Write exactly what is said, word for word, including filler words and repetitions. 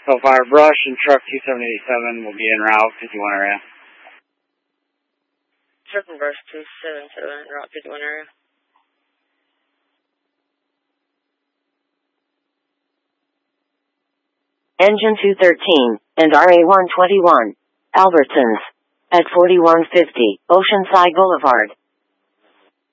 So far, brush and truck two seven eight seven will be en route fifty-one area. Truck and brush two seven seven, route fifty-one area. Engine two thirteen and R A one twenty-one, Albertsons, at forty-one fifty, Oceanside Boulevard.